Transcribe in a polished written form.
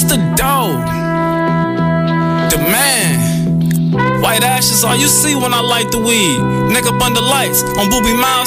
It's the dog, the man. White ashes all you see when I light the weed. Neck up under lights on Booby Miles.